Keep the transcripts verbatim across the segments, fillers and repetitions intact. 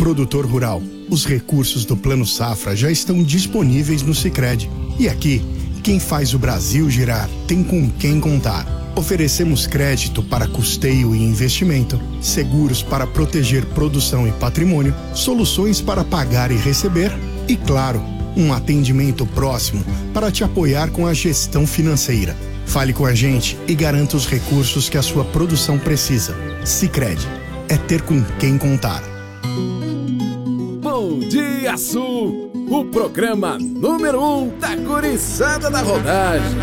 Produtor rural, os recursos do Plano Safra já estão disponíveis no Sicredi. E aqui, quem faz o Brasil girar tem com quem contar. Oferecemos crédito para custeio e investimento, seguros para proteger produção e patrimônio, soluções para pagar e receber e, claro, um atendimento próximo para te apoiar com a gestão financeira. Fale com a gente e garanta os recursos que a sua produção precisa. Sicredi, é ter com quem contar. Bom Dia Sul, o programa número um da guriçada da rodagem.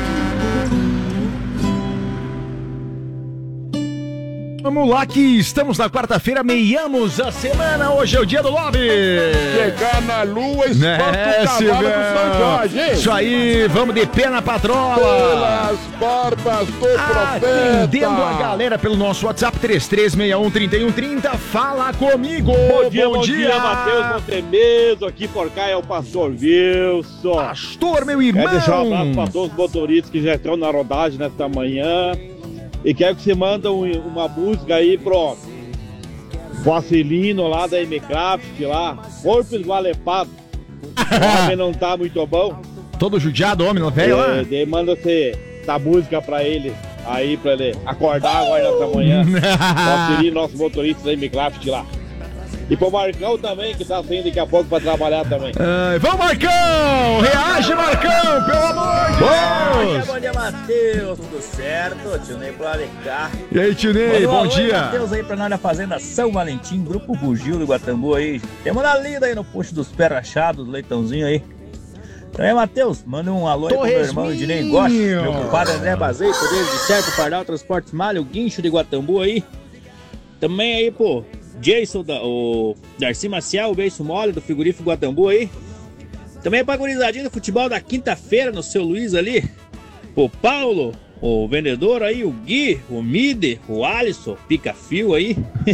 Vamos lá que estamos na quarta-feira, meiamos a semana, hoje é o dia do lobby. Chegar na lua, espanto é, o cavalo do São Jorge, hein? Isso aí, vamos de pé na patrola. Pelas barbas do profeta. Atendendo a galera pelo nosso WhatsApp três três seis um, três um três zero, fala comigo. Bom dia, bom, bom dia, dia Matheus Montemeso, aqui por cá é o Pastor Wilson. Pastor, meu irmão. Quero deixar um abraço para todos os motoristas que já estão na rodagem nesta manhã. E quero que você manda um, uma música aí pro Facilino lá da M-Craft lá, corpo esgualepado. O homem não tá muito bom. Todo judiado, homem, não velho lá? Daí manda você essa música pra ele, aí pra ele acordar agora nessa manhã. Facilino, nosso motorista da M-Craft lá. E pro Marcão também, que tá saindo daqui a pouco pra trabalhar também. Ai, vamos, Marcão! Reage, Marcão, pelo amor de Deus! Deus! Bom dia, Matheus, tudo certo? Tio Ney pro Alecá. E aí, tio Ney, bom alô, dia! Matheus aí pra nós da Fazenda São Valentim, Grupo Bugio do Guatambu aí. Temos na linda aí no posto dos pés rachados, leitãozinho aí. Também, Matheus, manda um alô aí pro meu irmão Ednei Gosch, meu compadre André Bazeito, desde Cerco Pardal Transportes Malha, o Guincho de Guatambu aí. Também aí, pô, Jason, da, o Darcy Maciel, o beiço mole do Frigorífico Guatambu aí. Também pra gurizadinha do futebol da quinta-feira no seu Luiz ali. O Paulo, o vendedor aí, o Gui, o Mide, o Alisson, Pica-Fio aí.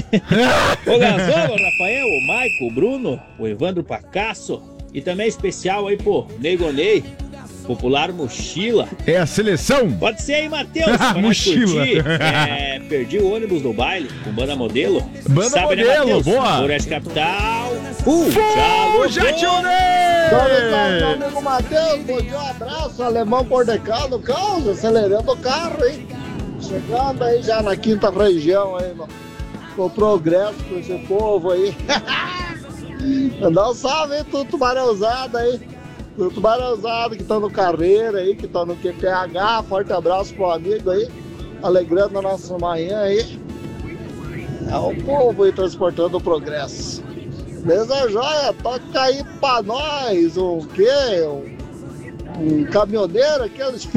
O Gazola, o Rafael, o Maico, o Bruno, o Evandro Pacasso. E também especial aí, pô, Negonei, popular Mochila. É a seleção? Pode ser aí, Matheus. Mochila. É, perdi o ônibus do baile com banda modelo. Banda Sabe, modelo, né, boa. Floresta Capital. Fuja, tio Ney! Salve, salve, meu amigo Matheus. Bom dia, um abraço. Alemão por decano, causa, acelerando o carro, hein? Chegando aí já na quinta região aí, no, no progresso com esse povo aí. Dá um salve aí, tudo tubarãozado aí. Tudo tubarãozado que estão no Carreira aí, que estão no Q P H. Forte abraço pro amigo aí, alegrando a nossa manhã aí. É o povo aí transportando o progresso. Beleza, joia? Toca aí pra nós um quê? Um, um caminhoneiro, aqueles